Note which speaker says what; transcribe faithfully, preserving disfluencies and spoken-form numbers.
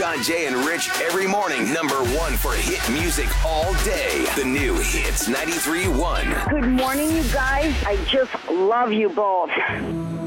Speaker 1: John, Jay, and Rich every morning. Number one for hit music all day. The new Hits ninety-three point one.
Speaker 2: Good morning, you guys. I just love you both.